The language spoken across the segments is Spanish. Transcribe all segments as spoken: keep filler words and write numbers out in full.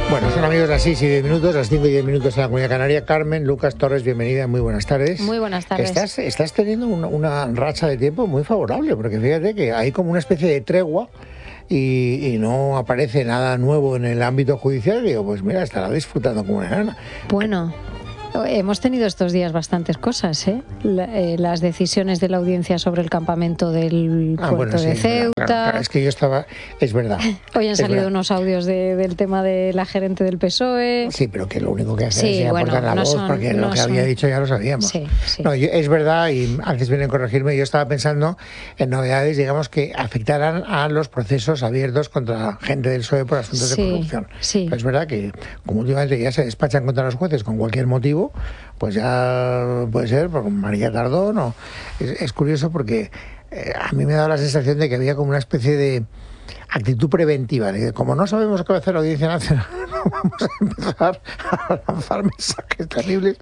Bueno, son amigos las seis y diez minutos, las cinco y diez minutos en la Comunidad Canaria. Carmen, Lucas Torres, bienvenida, muy buenas tardes. Muy buenas tardes. Estás, estás teniendo una, una racha de tiempo muy favorable, porque fíjate que hay como una especie de tregua y, y no aparece nada nuevo en el ámbito judicial. Y digo, pues mira, estará disfrutando como una enana. Bueno, hemos tenido estos días bastantes cosas, ¿eh? La, eh, las decisiones de la audiencia sobre el campamento del ah, puerto bueno, de sí, Ceuta. Claro, claro, es que yo estaba... Es verdad. Hoy han es salido verdad. unos audios de, del tema de la gerente del P S O E. Sí, pero que lo único que hace sí, es bueno, aportar la no voz, son, porque no lo que son... había dicho ya lo sabíamos. Sí, sí. No, yo, es verdad, y antes vienen a corregirme, yo estaba pensando en novedades, digamos, que afectaran a los procesos abiertos contra gente del P S O E por asuntos sí, de corrupción. Sí. Pero es verdad que, como últimamente ya se despachan contra los jueces con cualquier motivo, pues ya puede ser por María Tardón. O, es, es curioso porque eh, a mí me da la sensación de que había como una especie de actitud preventiva, de que como no sabemos qué va a hacer la Audiencia Nacional, no vamos a empezar a lanzar mensajes terribles.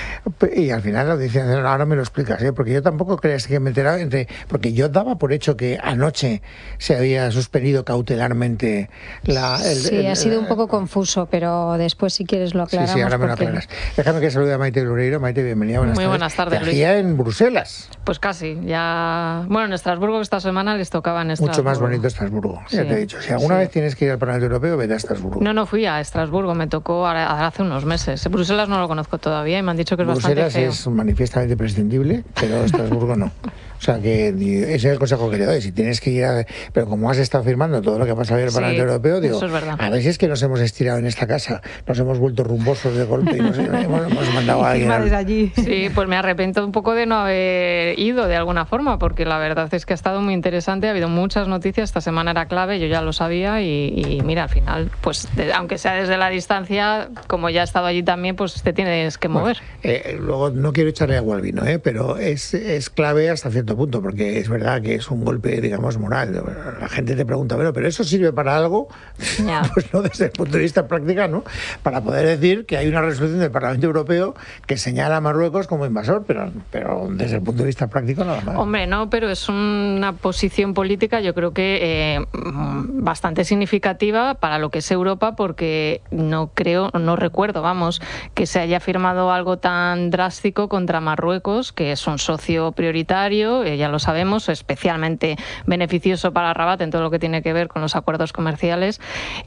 Y al final la Audiencia Nacional, ahora me lo explicas, ¿eh? Porque yo tampoco creas que me enteraba entre... Porque yo daba por hecho que anoche se había suspendido cautelarmente la... El, sí, el, ha sido el, un poco confuso, pero después si quieres lo aclaramos. Sí, sí, ahora me lo porque... aclaras. Déjame que salude a Maite Loureiro. Maite, bienvenida. Buenas Muy tardes. buenas tardes, Luis. Ya en Bruselas. Pues casi, ya... Bueno, en Estrasburgo esta semana les tocaba en Estrasburgo. Mucho más bonito Estrasburgo, sí, ya te he dicho. Si alguna sí. vez tienes que ir al Parlamento Europeo, vete a Estrasburgo. No, no fui a Estrasburgo, me tocó hace unos meses. Bruselas no lo conozco todavía y me han dicho que es Bruselas bastante feo. es manifiestamente prescindible, pero Estrasburgo no. O sea, que ese es el consejo que le doy. Si tienes que ir a... Pero como has estado firmando todo lo que pasa en el Parlamento sí, Europeo, digo, eso es verdad. A veces que nos hemos estirado en esta casa, nos hemos vuelto rumbosos de golpe y nos hemos, hemos mandado a alguien. Al... allí. Sí, pues me arrepiento un poco de no haber ido de alguna forma, porque la verdad es que ha estado muy interesante, ha habido muchas noticias, esta semana era clave, yo ya lo sabía y, y mira, al final, pues de, aunque sea desde la distancia, como ya he estado allí también, pues te tienes que mover. Bueno, eh, luego no quiero echarle agua al vino, eh, pero es, es clave hasta cierto punto, porque es verdad que es un golpe, digamos, moral. La gente te pregunta, bueno, ¿pero eso sirve para algo? Ya. Pues no, desde el punto de vista práctico, ¿no? Para poder decir que hay una resolución del Parlamento Europeo que señala a Marruecos como invasor, pero, pero desde el punto de vista práctico nada más. Hombre, no, pero es una posición política, yo creo que eh, bastante significativa para lo que es Europa, porque no creo, no recuerdo, vamos, que se haya firmado algo tan drástico contra Marruecos, que es un socio prioritario, eh, ya lo sabemos, especialmente beneficioso para Rabat en todo lo que tiene que ver con los acuerdos comerciales.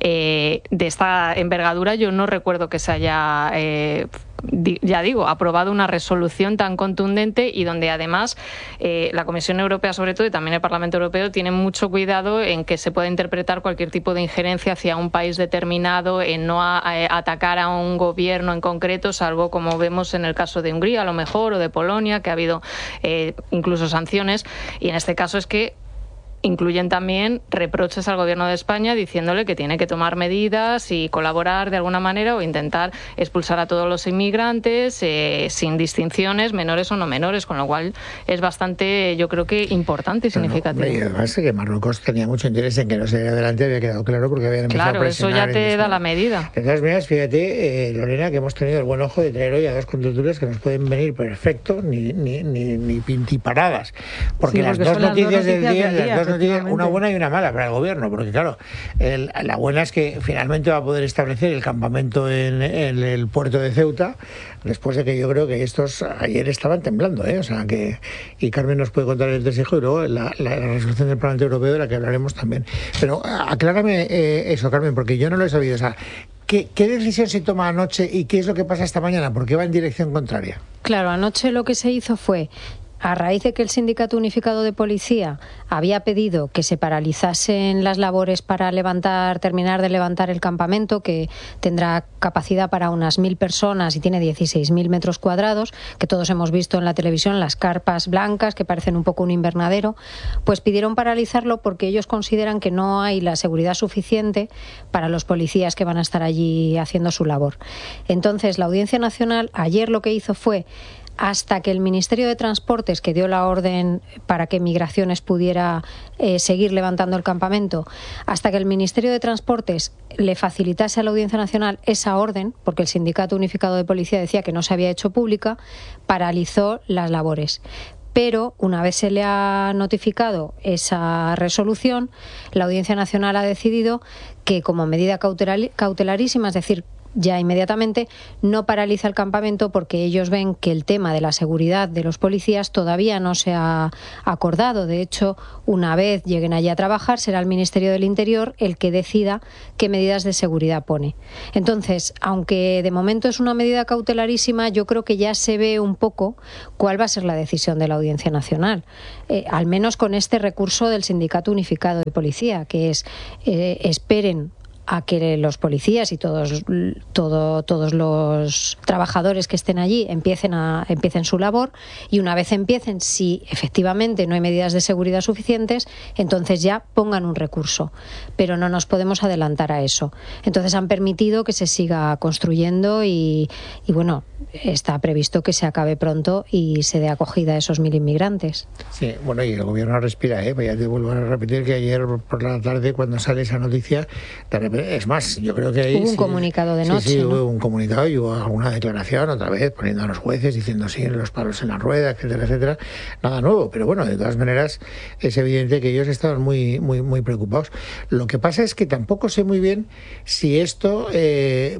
Eh, de esta envergadura yo no recuerdo que se haya... Eh, ya digo, aprobado una resolución tan contundente y donde además eh, la Comisión Europea sobre todo y también el Parlamento Europeo tienen mucho cuidado en que se pueda interpretar cualquier tipo de injerencia hacia un país determinado, en no a, a atacar a un gobierno en concreto, salvo como vemos en el caso de Hungría a lo mejor o de Polonia, que ha habido eh, incluso sanciones, y en este caso es que incluyen también reproches al gobierno de España diciéndole que tiene que tomar medidas y colaborar de alguna manera o intentar expulsar a todos los inmigrantes eh, sin distinciones, menores o no menores, con lo cual es bastante, yo creo que importante y significativo. No, no, y además que Marruecos tenía mucho interés en que no se diera adelante, había quedado claro porque habían empezado claro, a presionar. Claro, eso ya te da la medida. De todas maneras, fíjate, eh, Lorena, que hemos tenido el buen ojo de traer hoy a dos conductores que nos pueden venir perfecto, ni, ni, ni, ni pintiparadas, porque, sí, porque las dos noticias, las dos noticias del día, del día las dos noticias, una buena y una mala para el gobierno, porque claro, el, la buena es que finalmente va a poder establecer el campamento en, en el puerto de Ceuta, después de que yo creo que estos ayer estaban temblando, ¿eh? O sea que, y Carmen nos puede contar el consejo y luego la, la, la resolución del Parlamento Europeo de la que hablaremos también. Pero aclárame eh, eso, Carmen, porque yo no lo he sabido. O sea, ¿qué, ¿qué decisión se toma anoche y qué es lo que pasa esta mañana? ¿Por qué va en dirección contraria? Claro, anoche lo que se hizo fue, a raíz de que el Sindicato Unificado de Policía había pedido que se paralizasen las labores para levantar, terminar de levantar el campamento, que tendrá capacidad para unas mil personas y tiene dieciséis mil metros cuadrados, que todos hemos visto en la televisión, las carpas blancas que parecen un poco un invernadero, pues pidieron paralizarlo porque ellos consideran que no hay la seguridad suficiente para los policías que van a estar allí haciendo su labor. Entonces, la Audiencia Nacional ayer lo que hizo fue, hasta que el Ministerio de Transportes, que dio la orden para que Migraciones pudiera eh, seguir levantando el campamento, hasta que el Ministerio de Transportes le facilitase a la Audiencia Nacional esa orden, porque el Sindicato Unificado de Policía decía que no se había hecho pública, paralizó las labores. pero una vez se le ha notificado esa resolución, la Audiencia Nacional ha decidido que como medida cautelar, cautelarísima, es decir, ya inmediatamente, no paraliza el campamento porque ellos ven que el tema de la seguridad de los policías todavía no se ha acordado. De hecho, una vez lleguen allí a trabajar, será el Ministerio del Interior el que decida qué medidas de seguridad pone. Entonces, aunque de momento es una medida cautelarísima, yo creo que ya se ve un poco cuál va a ser la decisión de la Audiencia Nacional, eh, al menos con este recurso del Sindicato Unificado de Policía, que es eh, esperen a que los policías y todos todo, todos los trabajadores que estén allí empiecen a empiecen su labor, y una vez empiecen, si efectivamente no hay medidas de seguridad suficientes, entonces ya pongan un recurso, pero no nos podemos adelantar a eso. Entonces han permitido que se siga construyendo y, y bueno, está previsto que se acabe pronto y se dé acogida a esos mil inmigrantes. Sí, bueno, y el gobierno respira, ¿eh? Ya te vuelvo a repetir que ayer por la tarde, cuando sale esa noticia, de repente, es más, yo creo que ahí... Hubo un sí, comunicado de noche, Sí, sí, ¿no? hubo un comunicado y hubo alguna declaración otra vez, poniendo a los jueces, diciendo sí, los palos en la rueda, etcétera, etcétera. Nada nuevo, pero bueno, de todas maneras es evidente que ellos estaban muy, muy, muy preocupados. Lo que pasa es que tampoco sé muy bien si esto eh,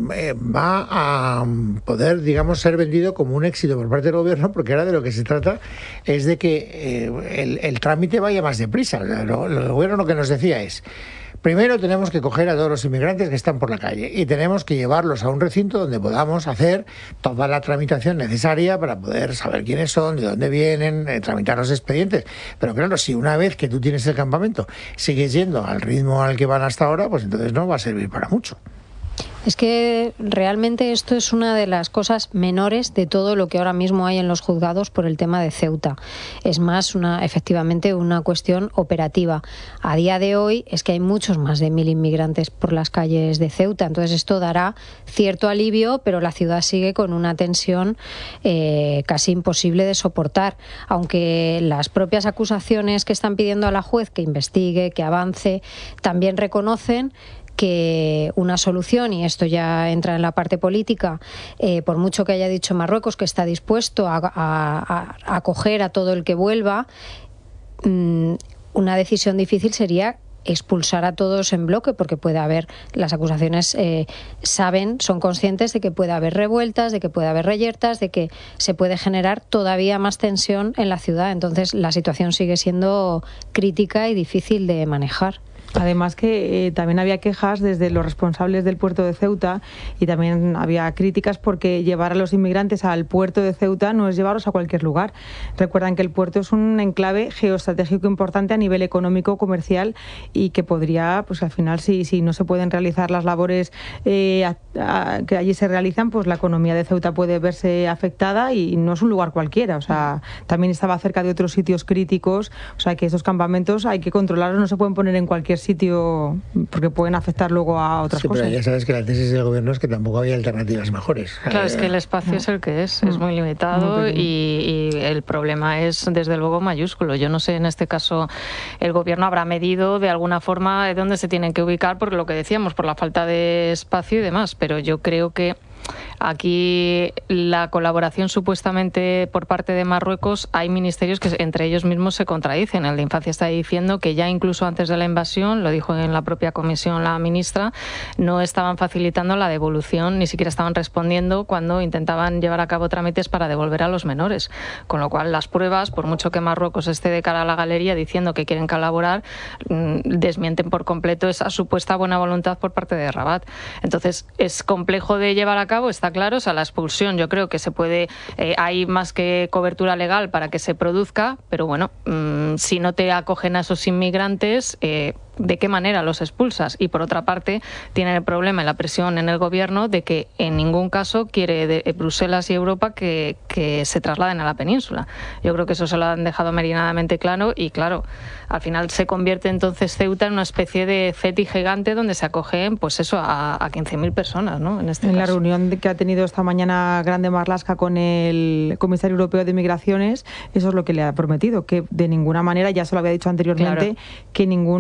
va a poder, digamos, ser vendido como un éxito por parte del gobierno, porque ahora de lo que se trata es de que eh, el, el trámite vaya más deprisa. Lo, lo, el gobierno lo que nos decía es: primero tenemos que coger a todos los inmigrantes que están por la calle y tenemos que llevarlos a un recinto donde podamos hacer toda la tramitación necesaria para poder saber quiénes son, de dónde vienen, eh, tramitar los expedientes. Pero claro, si una vez que tú tienes el campamento sigues yendo al ritmo al que van hasta ahora, pues entonces no va a servir para mucho. Es que realmente esto es una de las cosas menores de todo lo que ahora mismo hay en los juzgados por el tema de Ceuta. Es más, una, efectivamente, una cuestión operativa. A día de hoy es que hay muchos más de mil inmigrantes por las calles de Ceuta. Entonces esto dará cierto alivio, pero la ciudad sigue con una tensión eh, casi imposible de soportar. Aunque las propias acusaciones que están pidiendo a la juez que investigue, que avance, también reconocen que una solución, y esto ya entra en la parte política, eh, por mucho que haya dicho Marruecos que está dispuesto a, a, a acoger a todo el que vuelva, mmm, una decisión difícil sería expulsar a todos en bloque, porque puede haber, las acusaciones eh, saben, son conscientes de que puede haber revueltas, de que puede haber reyertas, de que se puede generar todavía más tensión en la ciudad. Entonces la situación sigue siendo crítica y difícil de manejar. Además que eh, también había quejas desde los responsables del puerto de Ceuta, y también había críticas porque llevar a los inmigrantes al puerto de Ceuta no es llevarlos a cualquier lugar. Recuerdan que el puerto es un enclave geoestratégico importante a nivel económico, comercial, y que podría, pues al final, si, si no se pueden realizar las labores eh, a, a, que allí se realizan, pues la economía de Ceuta puede verse afectada, y no es un lugar cualquiera. O sea, también estaba cerca de otros sitios críticos. O sea, que estos campamentos hay que controlarlos, no se pueden poner en cualquier sitio porque pueden afectar luego a otras sí, cosas. Pero ya sabes que la tesis del gobierno es que tampoco había alternativas mejores. Claro, es que el espacio no. es el que es, es muy limitado, muy y, y el problema es desde luego mayúsculo. Yo no sé, en este caso el gobierno habrá medido de alguna forma de dónde se tienen que ubicar, por lo que decíamos, por la falta de espacio y demás, pero yo creo que aquí la colaboración supuestamente por parte de Marruecos, hay ministerios que entre ellos mismos se contradicen. El de Infancia está diciendo que ya incluso antes de la invasión, lo dijo en la propia comisión la ministra, no estaban facilitando la devolución, ni siquiera estaban respondiendo cuando intentaban llevar a cabo trámites para devolver a los menores. Con lo cual las pruebas, por mucho que Marruecos esté de cara a la galería diciendo que quieren colaborar, desmienten por completo esa supuesta buena voluntad por parte de Rabat. Entonces es complejo de llevar a cabo, está claro. O sea, la expulsión yo creo que se puede, eh, hay más que cobertura legal para que se produzca, pero bueno, mmm, si no te acogen a esos inmigrantes, eh, ¿de qué manera los expulsas? Y por otra parte, tienen el problema y la presión en el gobierno de que en ningún caso quiere de Bruselas y Europa que, que se trasladen a la península. Yo creo que eso se lo han dejado meridianamente claro, y claro, al final se convierte entonces Ceuta en una especie de ceti gigante donde se acogen, pues eso, a, a quince mil personas, ¿no? En este en caso. La reunión que ha tenido esta mañana Grande Marlaska con el comisario europeo de Migraciones, eso es lo que le ha prometido, que de ninguna manera, ya se lo había dicho anteriormente, claro, que ninguno de esos inmigrantes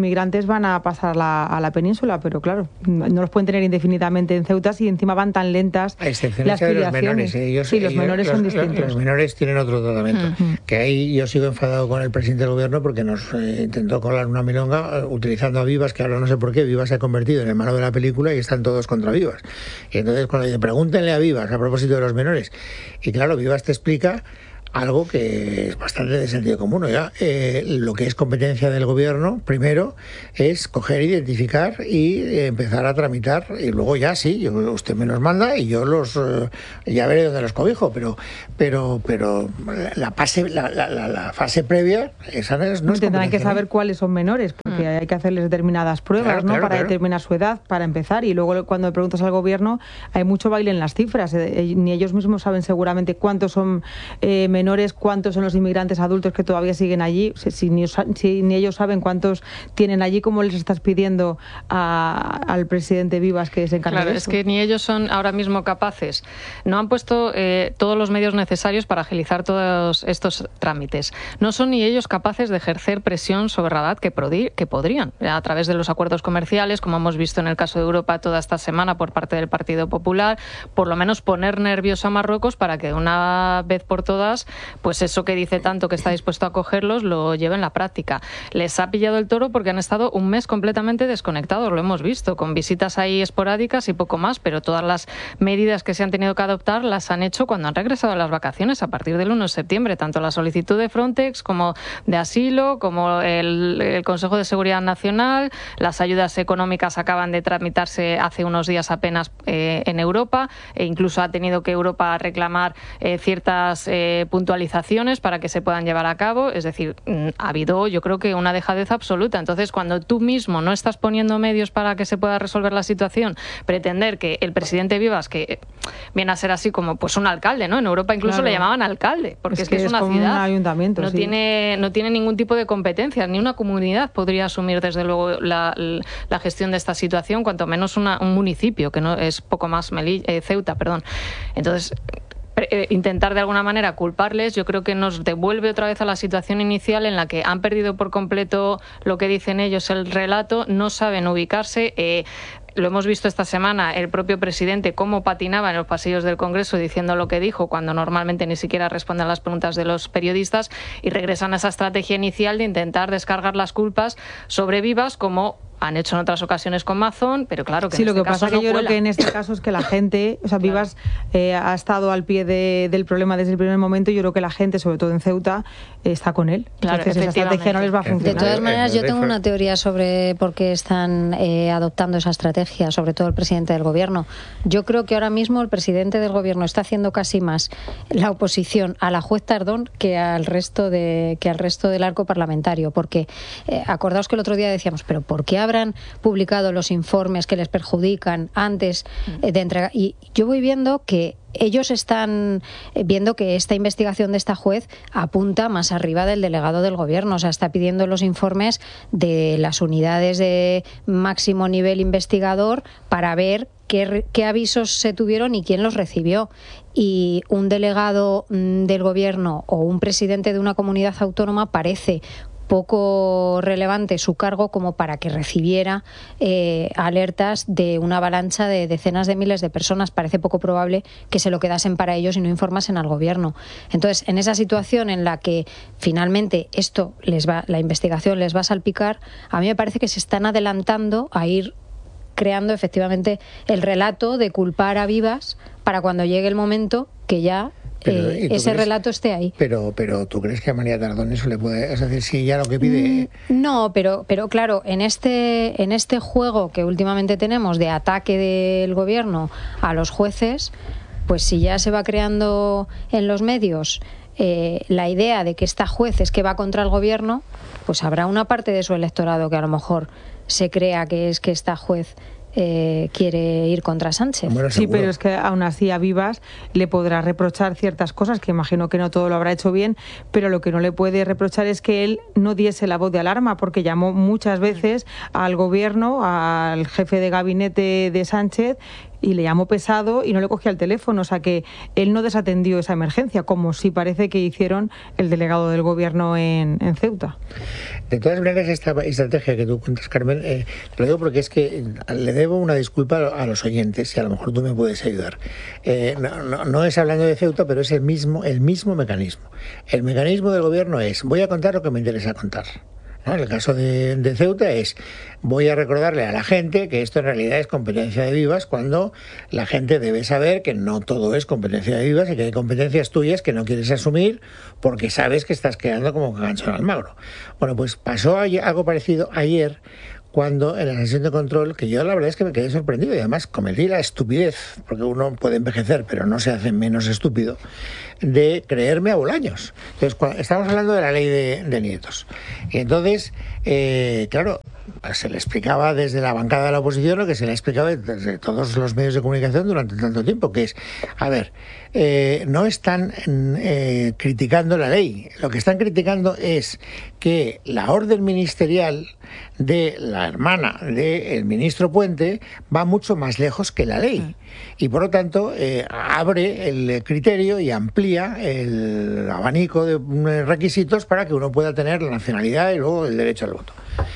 inmigrantes van a pasar la, a la península, pero claro, no los pueden tener indefinidamente en Ceuta si encima van tan lentas a excepción las de filiaciones. Los menores, ¿eh? ellos, sí, los ellos, menores los, son distintos. Los menores tienen otro tratamiento. Uh-huh. Que ahí yo sigo enfadado con el presidente del gobierno porque nos eh, intentó colar una milonga eh, utilizando a Vivas, que ahora no sé por qué Vivas se ha convertido en el malo de la película y están todos contra Vivas. Y entonces cuando le pregúntenle a Vivas a propósito de los menores, y claro, Vivas te explica algo que es bastante de sentido común. Ya eh, lo que es competencia del gobierno, primero, es coger, identificar y eh, empezar a tramitar, y luego ya sí, yo, usted me los manda y yo los eh, ya veré dónde los cobijo, pero pero pero la fase la, la, la, la fase previa esa no es, no es tendrán que saber cuáles son menores, porque mm. hay que hacerles determinadas pruebas, claro, ¿no? Claro, para claro. determinar su edad, para empezar, y luego cuando preguntas al gobierno hay mucho baile en las cifras, eh, ni ellos mismos saben seguramente cuántos son eh, menores menores, cuántos son los inmigrantes adultos que todavía siguen allí, si, si, ni, si ni ellos saben cuántos tienen allí, ¿cómo les estás pidiendo a, al presidente Vivas que se encargue claro, de eso? Es que ni ellos son ahora mismo capaces, no han puesto eh, todos los medios necesarios para agilizar todos estos trámites, no son ni ellos capaces de ejercer presión sobre Rabat que, prodi- que podrían, a través de los acuerdos comerciales, como hemos visto en el caso de Europa toda esta semana por parte del Partido Popular, por lo menos poner nervioso a Marruecos para que una vez por todas, pues eso que dice tanto que está dispuesto a cogerlos, lo lleve en la práctica. Les ha pillado el toro porque han estado un mes completamente desconectados, lo hemos visto, con visitas ahí esporádicas y poco más, pero todas las medidas que se han tenido que adoptar las han hecho cuando han regresado a las vacaciones a partir del uno de septiembre, tanto la solicitud de Frontex como de asilo, como el, el Consejo de Seguridad Nacional, las ayudas económicas acaban de tramitarse hace unos días apenas eh, en Europa, e incluso ha tenido que Europa reclamar eh, ciertas eh, puntualizaciones para que se puedan llevar a cabo, es decir, ha habido yo creo que una dejadez absoluta. Entonces, cuando tú mismo no estás poniendo medios para que se pueda resolver la situación, pretender que el presidente Vivas, que viene a ser así como pues un alcalde, ¿no? En Europa incluso claro. le llamaban alcalde, porque es, es que, que es, es una ciudad, un ayuntamiento, no, sí. tiene, no tiene ningún tipo de competencias, ni una comunidad podría asumir desde luego la, la gestión de esta situación, cuanto menos una, un municipio, que no es poco más Melilla, eh, Ceuta, perdón. Entonces, Eh, intentar de alguna manera culparles, yo creo que nos devuelve otra vez a la situación inicial en la que han perdido por completo lo que dicen ellos, el relato, no saben ubicarse. Eh, Lo hemos visto esta semana, el propio presidente cómo patinaba en los pasillos del Congreso diciendo lo que dijo cuando normalmente ni siquiera responde a las preguntas de los periodistas, y regresan a esa estrategia inicial de intentar descargar las culpas sobre Vivas, como han hecho en otras ocasiones con Mazón, pero claro que sí, en lo este que pasa caso es que no yo cuela. creo que en este caso es que la gente, o sea, claro. Vivas eh, ha estado al pie de, del problema desde el primer momento, y yo creo que la gente, sobre todo en Ceuta, eh, está con él. Claro, entonces esa estrategia no les va a funcionar. De todas maneras, yo tengo una teoría sobre por qué están eh, adoptando esa estrategia, sobre todo el presidente del gobierno. Yo creo que ahora mismo el presidente del gobierno está haciendo casi más la oposición a la juez Tardón que al resto de que al resto del arco parlamentario, porque eh, acordaos que el otro día decíamos, pero ¿por qué habrán publicado los informes que les perjudican antes eh, de entregar? Y yo voy viendo que ellos están viendo que esta investigación de esta juez apunta más arriba del delegado del gobierno, o sea, está pidiendo los informes de las unidades de máximo nivel investigador para ver qué, qué avisos se tuvieron y quién los recibió. Y un delegado mmm, del gobierno o un presidente de una comunidad autónoma parece poco relevante su cargo como para que recibiera eh, alertas de una avalancha de decenas de miles de personas. Parece poco probable que se lo quedasen para ellos y no informasen al gobierno. Entonces, en esa situación en la que finalmente esto les va, la investigación les va a salpicar, a mí me parece que se están adelantando a ir creando efectivamente el relato de culpar a Vivas para cuando llegue el momento que ya Pero, eh, ese crees, relato esté ahí. Pero, pero ¿tú crees que a María Tardón eso le puede...? Es decir, si ya lo que pide... No, pero, pero claro, en este, en este juego que últimamente tenemos de ataque del gobierno a los jueces, pues si ya se va creando en los medios eh, la idea de que esta juez es que va contra el gobierno, pues habrá una parte de su electorado que a lo mejor se crea que es que esta juez Eh, quiere ir contra Sánchez. Bueno, sí, pero es que aún así a Vivas le podrá reprochar ciertas cosas, que imagino que no todo lo habrá hecho bien, pero lo que no le puede reprochar es que él no diese la voz de alarma, porque llamó muchas veces al gobierno, al jefe de gabinete de Sánchez, y le llamó pesado y no le cogía el teléfono, o sea que él no desatendió esa emergencia, como sí parece que hicieron el delegado del gobierno en, en Ceuta. De todas maneras, esta estrategia que tú cuentas, Carmen, eh, te lo digo porque es que le debo una disculpa a los oyentes y a lo mejor tú me puedes ayudar. Eh, no, no, no es hablando de Ceuta, pero es el mismo, el mismo mecanismo. El mecanismo del gobierno es, voy a contar lo que me interesa contar. ¿No? En el caso de, de Ceuta es, voy a recordarle a la gente que esto en realidad es competencia de Vivas, cuando la gente debe saber que no todo es competencia de Vivas y que hay competencias tuyas que no quieres asumir porque sabes que estás quedando como gancho en Almagro. Bueno, pues pasó algo parecido ayer, cuando en la sesión de control, que yo la verdad es que me quedé sorprendido y además cometí la estupidez, porque uno puede envejecer pero no se hace menos estúpido, de creerme a Bolaños. Entonces, cuando, estamos hablando de la ley de, de nietos. Y entonces, eh, claro, se le explicaba desde la bancada de la oposición lo que se le explicaba desde todos los medios de comunicación durante tanto tiempo, que es, a ver, eh, no están eh, criticando la ley, lo que están criticando es que la orden ministerial de la hermana del ministro Puente va mucho más lejos que la ley y por lo tanto eh, abre el criterio y amplía el abanico de requisitos para que uno pueda tener la nacionalidad y luego el derecho al voto.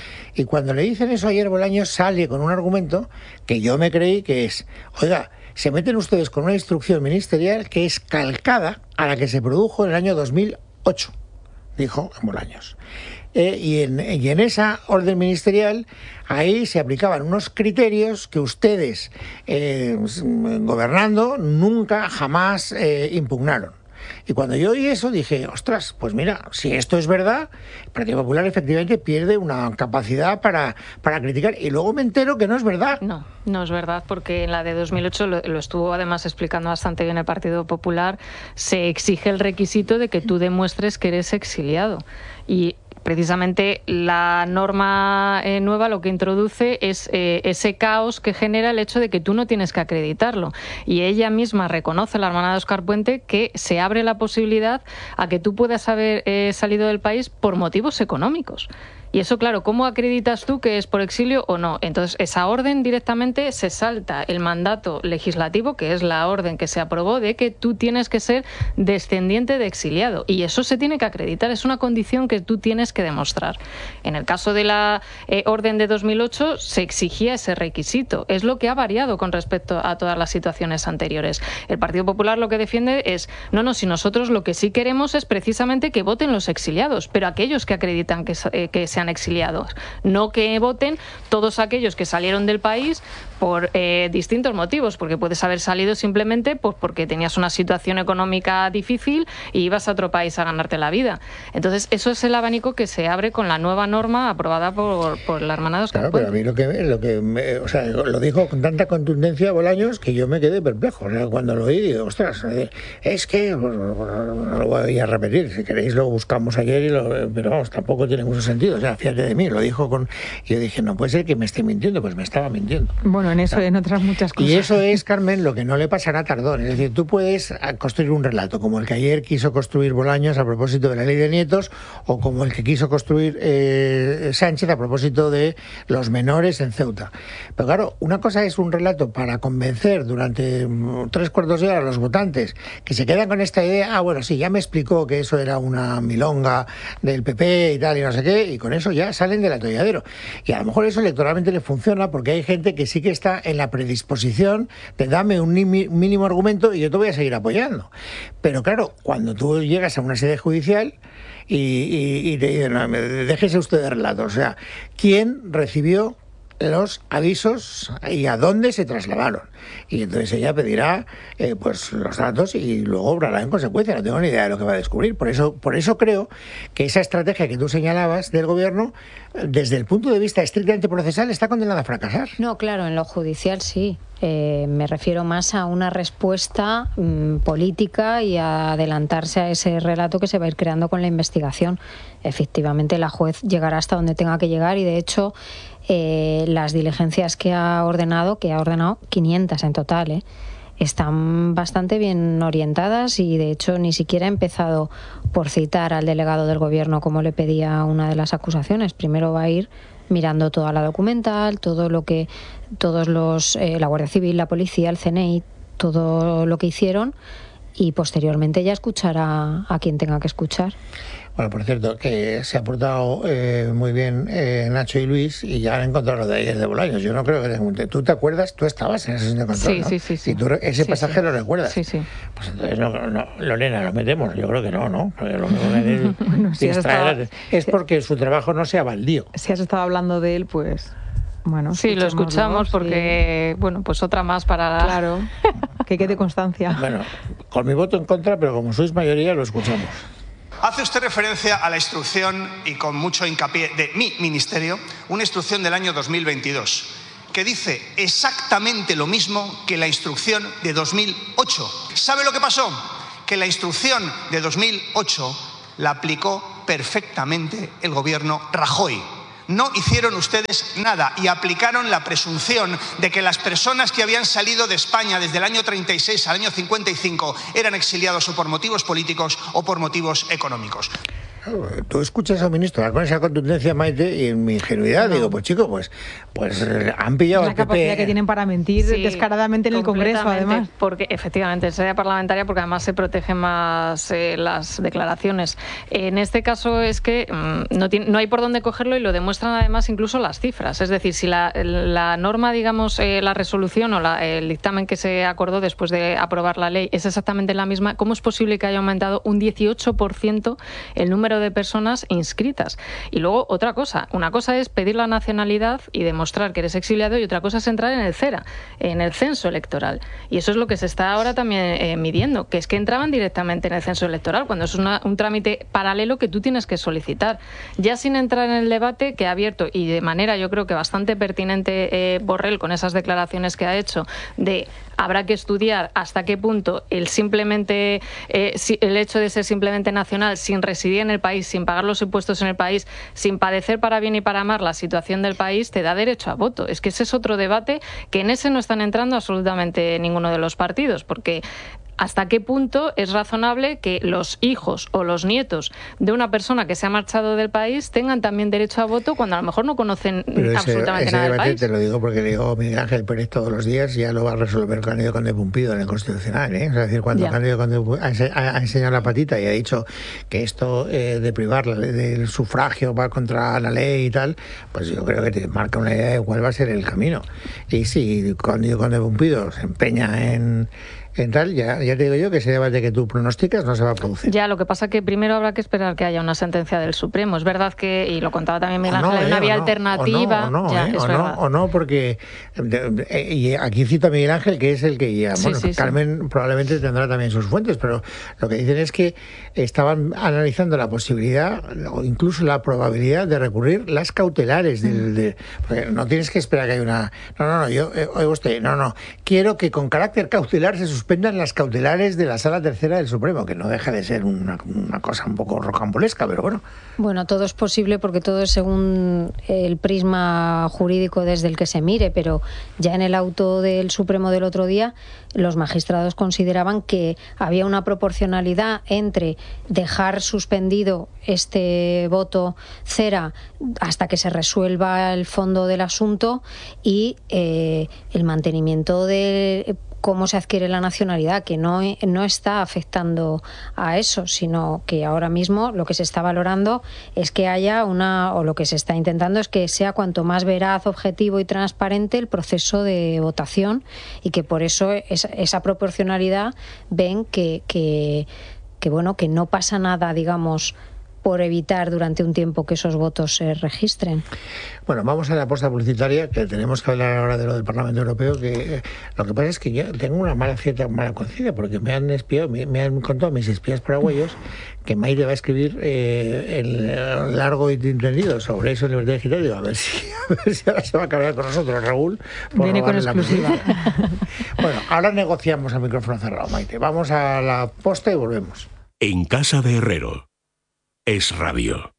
Y cuando le dicen eso ayer, Bolaños sale con un argumento que yo me creí que es, oiga, se meten ustedes con una instrucción ministerial que es calcada a la que se produjo en el año dos mil ocho, dijo Bolaños. Eh, y, en, y en esa orden ministerial, ahí se aplicaban unos criterios que ustedes, eh, gobernando, nunca jamás eh, impugnaron. Y cuando yo oí eso dije, ostras, pues mira, si esto es verdad, el Partido Popular efectivamente pierde una capacidad para, para criticar. Y luego me entero que no es verdad. No, no es verdad, porque en la de dos mil ocho lo, lo estuvo además explicando bastante bien el Partido Popular, se exige el requisito de que tú demuestres que eres exiliado. Y precisamente la norma eh, nueva lo que introduce es eh, ese caos que genera el hecho de que tú no tienes que acreditarlo. Y ella misma reconoce, la hermana de Óscar Puente, que se abre la posibilidad a que tú puedas haber eh, salido del país por motivos económicos. Y eso, claro, ¿cómo acreditas tú que es por exilio o no? Entonces, esa orden directamente se salta el mandato legislativo, que es la orden que se aprobó, de que tú tienes que ser descendiente de exiliado. Y eso se tiene que acreditar, es una condición que tú tienes que demostrar. En el caso de la eh, orden de dos mil ocho, se exigía ese requisito. Es lo que ha variado con respecto a todas las situaciones anteriores. El Partido Popular lo que defiende es, no, no, si nosotros lo que sí queremos es precisamente que voten los exiliados, pero aquellos que acreditan que, eh, que se exiliados, no que voten todos aquellos que salieron del país por eh, distintos motivos, porque puedes haber salido simplemente pues, porque tenías una situación económica difícil y ibas a otro país a ganarte la vida. Entonces, eso es el abanico que se abre con la nueva norma aprobada por, por la hermana de Óscar Puente. Claro, pero a mí lo que, lo que me, o sea, lo dijo con tanta contundencia Bolaños que yo me quedé perplejo. O sea, cuando lo oí, digo, ostras, es que, pues, no lo voy a repetir, si queréis lo buscamos ayer, y lo, pero vamos, tampoco tiene mucho sentido. O sea, fíjate de mí, lo dijo con... Y yo dije, no puede ser que me esté mintiendo, pues me estaba mintiendo. Bueno, en eso, ¿no? En otras muchas cosas. Y eso es, Carmen, lo que no le pasará a Tardón. Es decir, tú puedes construir un relato, como el que ayer quiso construir Bolaños a propósito de la ley de nietos, o como el que quiso construir eh, Sánchez a propósito de los menores en Ceuta. Pero claro, una cosa es un relato para convencer durante tres cuartos de hora a los votantes que se quedan con esta idea, ah, bueno, sí, ya me explicó que eso era una milonga del P P y tal, y no sé qué, y con eso ya salen del atolladero. Y a lo mejor eso electoralmente le funciona porque hay gente que sí que está en la predisposición de dame un mínimo argumento y yo te voy a seguir apoyando. Pero claro, cuando tú llegas a una sede judicial y, y, y te dicen, no, déjese usted de relato, o sea, ¿quién recibió los avisos y a dónde se trasladaron? Y entonces ella pedirá eh, pues los datos y luego obrará en consecuencia. No tengo ni idea de lo que va a descubrir. Por eso, por eso creo que esa estrategia que tú señalabas del gobierno, desde el punto de vista estrictamente procesal, está condenada a fracasar. No, claro, en lo judicial sí. Eh, me refiero más a una respuesta mmm, política y a adelantarse a ese relato que se va a ir creando con la investigación. Efectivamente, la juez llegará hasta donde tenga que llegar y, de hecho, eh, las diligencias que ha ordenado, que ha ordenado quinientas en total, ¿eh? están bastante bien orientadas y, de hecho, ni siquiera ha empezado por citar al delegado del gobierno como le pedía una de las acusaciones. Primero va a ir mirando toda la documental, todo lo que, todos los, eh, la Guardia Civil, la policía, el C N I, todo lo que hicieron, y posteriormente ya escuchará a quien tenga que escuchar. Bueno, por cierto, que se ha portado eh, muy bien eh, Nacho y Luis, y ya han encontrado lo de ayer de Bolaños. Yo no creo que... ¿Tú te acuerdas? Tú estabas en esa sesión de control, sí, ¿no? Sí, sí, sí. Y tú ese sí, pasaje sí. lo recuerdas. Sí, sí. Pues entonces, no, no, Lorena, ¿lo metemos? Yo creo que no, ¿no? Porque lo que bueno, si distraer estado... es porque su trabajo no sea baldío. Si has estado hablando de él, pues... Bueno, sí, lo escuchamos porque, sí. bueno, pues otra más para... La... Claro, que quede constancia. Bueno, con mi voto en contra, pero como sois mayoría, lo escuchamos. Hace usted referencia a la instrucción, y con mucho hincapié, de mi ministerio, una instrucción del año dos mil veintidós, que dice exactamente lo mismo que la instrucción de dos mil ocho. ¿Sabe lo que pasó? Que la instrucción de dos mil ocho la aplicó perfectamente el gobierno Rajoy. No hicieron ustedes nada y aplicaron la presunción de que las personas que habían salido de España desde el año treinta y seis al año cincuenta y cinco eran exiliados o por motivos políticos o por motivos económicos. Tú escuchas a un ministro con esa contundencia, Maite, y en mi ingenuidad no. digo, pues chico, pues, pues han pillado la al P P. capacidad que tienen para mentir sí, descaradamente en el Congreso, además. Porque efectivamente, en sede parlamentaria, porque además se protegen más eh, las declaraciones. En este caso es que mmm, no, tiene, no hay por dónde cogerlo, y lo demuestran además incluso las cifras. Es decir, si la, la norma, digamos, eh, la resolución o la, el dictamen que se acordó después de aprobar la ley es exactamente la misma, ¿cómo es posible que haya aumentado un dieciocho por ciento el número de personas inscritas? Y luego otra cosa, una cosa es pedir la nacionalidad y demostrar que eres exiliado, y otra cosa es entrar en el CERA, en el censo electoral, y eso es lo que se está ahora también eh, midiendo, que es que entraban directamente en el censo electoral, cuando es una, un trámite paralelo que tú tienes que solicitar, ya sin entrar en el debate que ha abierto, y de manera yo creo que bastante pertinente eh, Borrell con esas declaraciones que ha hecho de habrá que estudiar hasta qué punto el simplemente eh, el hecho de ser simplemente nacional, sin residir en el país, sin pagar los impuestos en el país, sin padecer para bien y para mal la situación del país, te da derecho a voto. Es que ese es otro debate que en ese no están entrando absolutamente ninguno de los partidos, porque ¿hasta qué punto es razonable que los hijos o los nietos de una persona que se ha marchado del país tengan también derecho a voto cuando a lo mejor no conocen Pero absolutamente ese, ese nada del país? Te lo digo porque le digo a Miguel Ángel Pérez todos los días, ya lo va a resolver Cándido Conde Pumpido en el Constitucional, ¿eh? Es decir, cuando ya. Cándido Conde ha enseñado la patita y ha dicho que esto eh, de privar del sufragio va contra la ley y tal, pues yo creo que te marca una idea de cuál va a ser el camino. Y si Cándido Conde Pumpido se empeña en En tal, ya, ya te digo yo que ese debate que tú pronosticas no se va a producir. Ya, lo que pasa que primero habrá que esperar que haya una sentencia del Supremo. Es verdad que, y lo contaba también Miguel Ángel, hay una vía alternativa. O no, ya, eh, es o, verdad. no, o no, porque de, de, y aquí cito a Miguel Ángel, que es el que ya, bueno, sí, sí, Carmen sí. probablemente tendrá también sus fuentes, pero lo que dicen es que estaban analizando la posibilidad o incluso la probabilidad de recurrir las cautelares del, de, porque no tienes que esperar que haya una, no, no, no, yo, eh, oiga usted, no, no, quiero que con carácter cautelar se suspendan las cautelares de la Sala Tercera del Supremo, que no deja de ser una, una cosa un poco rocambolesca, pero bueno. Bueno, todo es posible porque todo es según el prisma jurídico desde el que se mire, pero ya en el auto del Supremo del otro día, los magistrados consideraban que había una proporcionalidad entre dejar suspendido este voto cera hasta que se resuelva el fondo del asunto y eh, el mantenimiento de cómo se adquiere la nacionalidad, que no, no está afectando a eso, sino que ahora mismo lo que se está valorando es que haya una, o lo que se está intentando es que sea cuanto más veraz, objetivo y transparente el proceso de votación, y que por eso esa, esa proporcionalidad ven que, que, que, bueno, que no pasa nada, digamos, por evitar durante un tiempo que esos votos se registren. Bueno, vamos a la posta publicitaria, que tenemos que hablar ahora de lo del Parlamento Europeo, que eh, lo que pasa es que yo tengo una mala cierta mala conciencia, porque me han espiado, me, me han contado mis espías paraguayos que Maite va a escribir eh, el largo y entendido sobre eso en Libertad Digital. Digo, a ver si, a ver si ahora se va a cargar con nosotros, Raúl. Viene con exclusiva. Bueno, ahora negociamos al micrófono cerrado, Maite. Vamos a la posta y volvemos. En casa de Herrero. Es radio.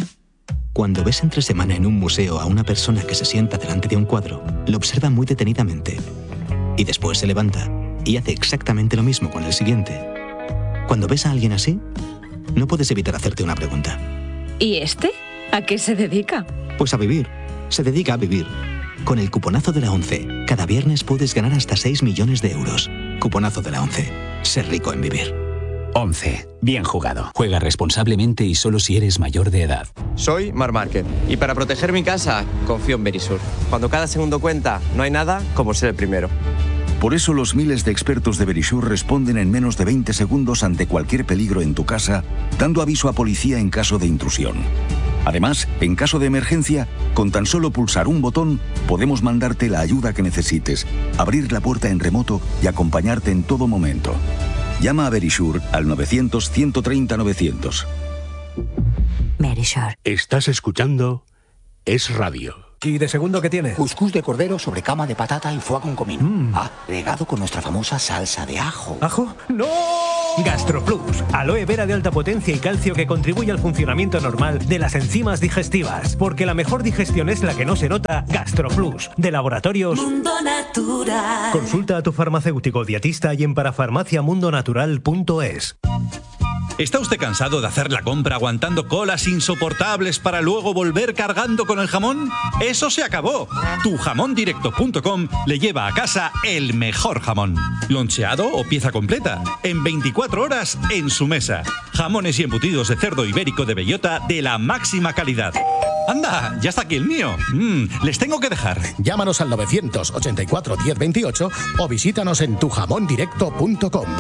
Cuando ves entre semana en un museo a una persona que se sienta delante de un cuadro, lo observa muy detenidamente y después se levanta y hace exactamente lo mismo con el siguiente. Cuando ves a alguien así, no puedes evitar hacerte una pregunta. ¿Y este? ¿A qué se dedica? Pues a vivir. se dedica a vivir. Con el cuponazo de la ONCE, cada viernes puedes ganar hasta seis millones de euros. Cuponazo de la ONCE. Ser rico en vivir. once. Bien jugado. Juega responsablemente y solo si eres mayor de edad. Soy Mar Márquez y para proteger mi casa confío en Verisur. Cuando cada segundo cuenta, no hay nada como ser el primero. Por eso los miles de expertos de Verisur responden en menos de veinte segundos ante cualquier peligro en tu casa, dando aviso a policía en caso de intrusión. Además, en caso de emergencia, con tan solo pulsar un botón, podemos mandarte la ayuda que necesites, abrir la puerta en remoto y acompañarte en todo momento. Llama a Verisur al novecientos, ciento treinta, novecientos. Verisur. Estás escuchando Es Radio. ¿Y de segundo qué tiene? Cuscús de cordero sobre cama de patata y foie con comino. Mm. Ah, regado con nuestra famosa salsa de ajo. ¿Ajo? ¡No! GastroPlus, aloe vera de alta potencia y calcio que contribuye al funcionamiento normal de las enzimas digestivas. Porque la mejor digestión es la que no se nota. GastroPlus, de Laboratorios Mundo Natural. Consulta a tu farmacéutico dietista y en parafarmacia mundo natural punto es. ¿Está usted cansado de hacer la compra aguantando colas insoportables para luego volver cargando con el jamón? ¡Eso se acabó! tu jamón directo punto com le lleva a casa el mejor jamón. Loncheado o pieza completa. En veinticuatro horas en su mesa. Jamones y embutidos de cerdo ibérico de bellota de la máxima calidad. ¡Anda! ¡Ya está aquí el mío! Mm, les tengo que dejar. Llámanos al novecientos ochenta y cuatro, diez veintiocho o visítanos en tu jamón directo punto com.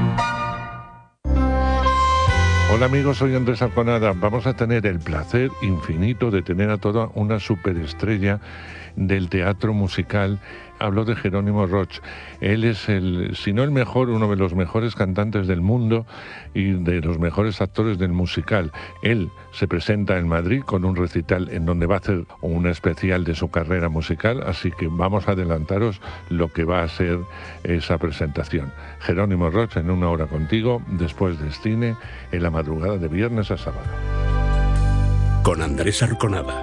Hola amigos, soy Andrés Arconada. Vamos a tener el placer infinito de tener a toda una superestrella del teatro musical. Hablo de Jerónimo Roch. Él es el, si no el mejor, uno de los mejores cantantes del mundo y de los mejores actores del musical. Él se presenta en Madrid con un recital en donde va a hacer un especial de su carrera musical, así que vamos a adelantaros lo que va a ser esa presentación. Jerónimo Roch en Una Hora Contigo, después del cine, en la madrugada de viernes a sábado. Con Andrés Arconada.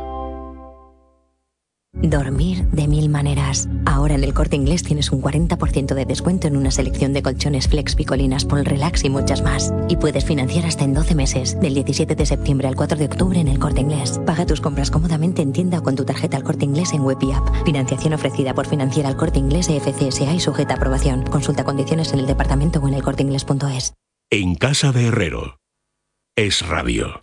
Dormir de mil maneras. Ahora en El Corte Inglés tienes un cuarenta por ciento de descuento en una selección de colchones Flex, Picolinas, Pol Relax y muchas más. Y puedes financiar hasta en doce meses, del diecisiete de septiembre al cuatro de octubre en El Corte Inglés. Paga tus compras cómodamente en tienda o con tu tarjeta El Corte Inglés en web y app. Financiación ofrecida por Financiera El Corte Inglés E F C S A y sujeta a aprobación. Consulta condiciones en el departamento o en el corte inglés punto es. En casa de Herrero. Es Radio.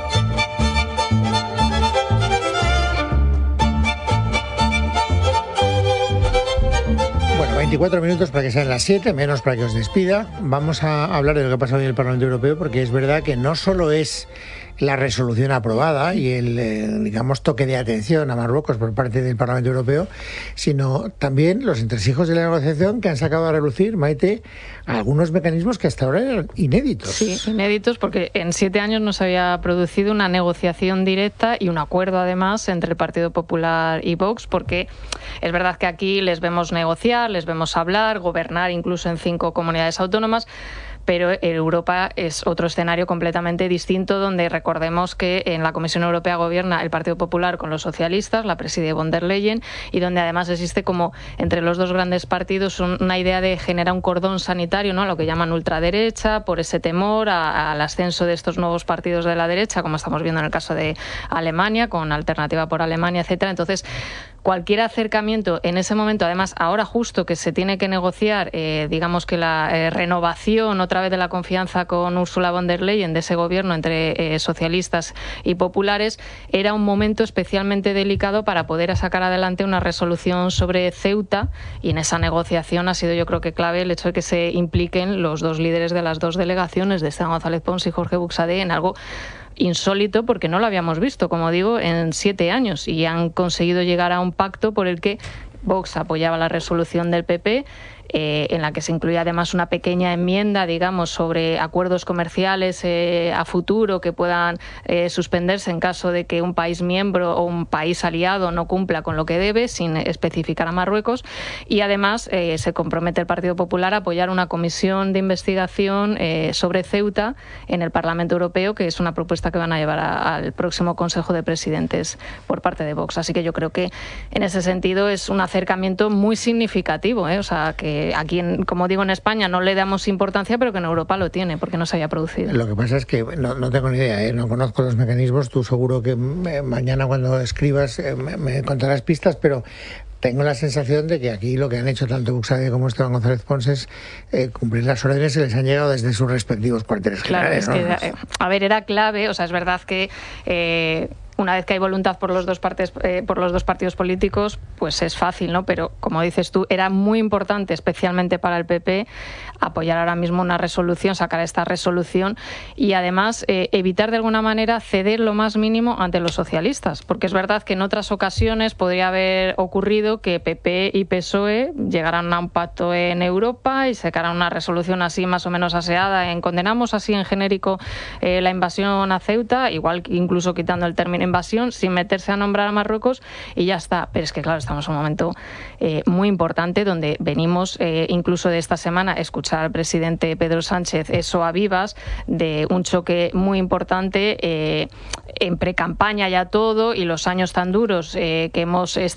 veinticuatro minutos para que sean las siete, menos para que os despida. Vamos a hablar de lo que ha pasado en el Parlamento Europeo, porque es verdad que no solo es la resolución aprobada y el, eh, digamos, toque de atención a Marruecos por parte del Parlamento Europeo, sino también los entresijos de la negociación que han sacado a relucir, Maite, algunos mecanismos que hasta ahora eran inéditos. Sí, inéditos porque en siete años no se había producido una negociación directa y un acuerdo además entre el Partido Popular y Vox, porque es verdad que aquí les vemos negociar, les vemos hablar, gobernar incluso en cinco comunidades autónomas, pero Europa es otro escenario completamente distinto, donde recordemos que en la Comisión Europea gobierna el Partido Popular con los socialistas, la preside von der Leyen, y donde además existe como entre los dos grandes partidos una idea de generar un cordón sanitario, ¿no? Lo que llaman ultraderecha, por ese temor a, al ascenso de estos nuevos partidos de la derecha, como estamos viendo en el caso de Alemania, con Alternativa por Alemania, etcétera. Entonces, cualquier acercamiento en ese momento, además ahora justo que se tiene que negociar, eh, digamos que la eh, renovación otra vez de la confianza con Ursula von der Leyen de ese gobierno entre eh, socialistas y populares, era un momento especialmente delicado para poder sacar adelante una resolución sobre Ceuta, y en esa negociación ha sido yo creo que clave el hecho de que se impliquen los dos líderes de las dos delegaciones, de Esteban González Pons y Jorge Buxadé, en algo insólito porque no lo habíamos visto, como digo, en siete años, y han conseguido llegar a un pacto por el que Vox apoyaba la resolución del P P, eh, en la que se incluía además una pequeña enmienda, digamos, sobre acuerdos comerciales eh, a futuro que puedan eh, suspenderse en caso de que un país miembro o un país aliado no cumpla con lo que debe, sin especificar a Marruecos. Y además eh, se compromete el Partido Popular a apoyar una comisión de investigación eh, sobre Ceuta en el Parlamento Europeo, que es una propuesta que van a llevar a, al próximo Consejo de Presidentes por parte de Vox. Así que yo creo que en ese sentido es un acercamiento muy significativo, ¿eh? O sea, que que aquí, en, como digo, en España no le damos importancia, pero que en Europa lo tiene, porque no se había producido. Lo que pasa es que no, no tengo ni idea, ¿eh? No conozco los mecanismos. Tú seguro que eh, mañana cuando escribas eh, me, me contarás pistas, pero tengo la sensación de que aquí lo que han hecho tanto Buxade como Esteban González Pons es eh, cumplir las órdenes que les han llegado desde sus respectivos cuarteles claro, generales. Es que, ¿no? A ver, era clave, o sea, es verdad que eh, una vez que hay voluntad por los dos partes, eh, por los dos partidos políticos, pues es fácil, ¿no? Pero como dices tú, era muy importante, especialmente para el P P, apoyar ahora mismo una resolución, sacar esta resolución y además eh, evitar de alguna manera ceder lo más mínimo ante los socialistas, porque es verdad que en otras ocasiones podría haber ocurrido que P P y P S O E llegaran a un pacto en Europa y sacaran una resolución así más o menos aseada en condenamos así en genérico eh, la invasión a Ceuta, igual incluso quitando el término invasión, sin meterse a nombrar a Marruecos y ya está. Pero es que claro, estamos en un momento eh, muy importante donde venimos eh, incluso de esta semana a escuchar al presidente Pedro Sánchez eso a vivas de un choque muy importante eh, en pre-campaña ya todo y los años tan duros eh, que hemos estado